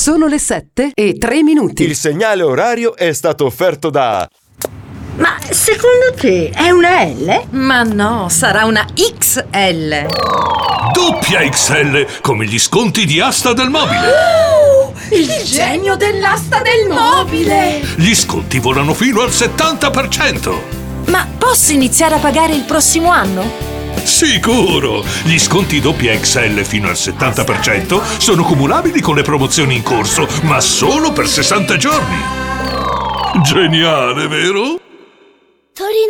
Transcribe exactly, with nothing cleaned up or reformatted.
Sono le sette e tre minuti. Il segnale orario è stato offerto da... Ma secondo te è una L? Ma no, sarà una X L. Doppia X L, come gli sconti di Asta del Mobile. Oh, il, il genio dell'asta del mobile. Gli sconti volano fino al settanta per cento. Ma posso iniziare a pagare il prossimo anno? Sicuro! Gli sconti doppia X L fino al settanta per cento sono cumulabili con le promozioni in corso, ma solo per sessanta giorni. Geniale, vero?